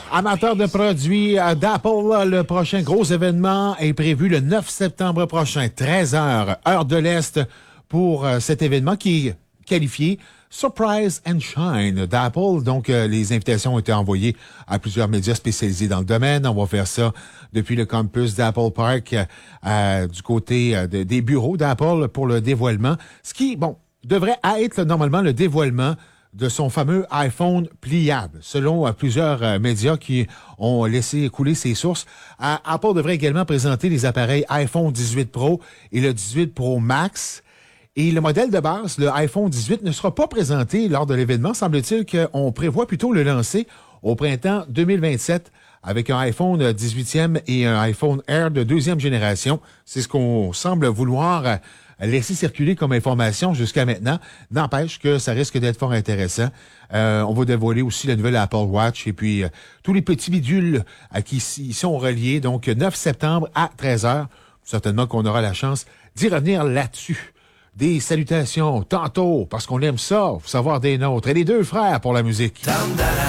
Amateurs de produits d'Apple, le prochain gros événement est prévu le 9 septembre prochain, 13h, heure de l'Est, pour cet événement qui est qualifié Surprise and Shine d'Apple. Donc, les invitations ont été envoyées à plusieurs médias spécialisés dans le domaine. On va faire ça depuis le campus d'Apple Park du côté des bureaux d'Apple pour le dévoilement. Ce qui, devrait être normalement le dévoilement de son fameux iPhone pliable. Selon plusieurs médias qui ont laissé couler ces sources, Apple devrait également présenter les appareils iPhone 18 Pro et le 18 Pro Max. Et le modèle de base, le iPhone 18, ne sera pas présenté lors de l'événement. Semble-t-il qu'on prévoit plutôt le lancer au printemps 2027 avec un iPhone 18e et un iPhone Air de deuxième génération. C'est ce qu'on semble vouloir laisser circuler comme information jusqu'à maintenant. N'empêche que ça risque d'être fort intéressant. On va dévoiler aussi la nouvelle Apple Watch et puis tous les petits bidules qui y sont reliés. Donc, 9 septembre à 13h. Certainement qu'on aura la chance d'y revenir là-dessus. Des salutations tantôt, parce qu'on aime ça, faut savoir des nôtres. Et les deux frères pour la musique.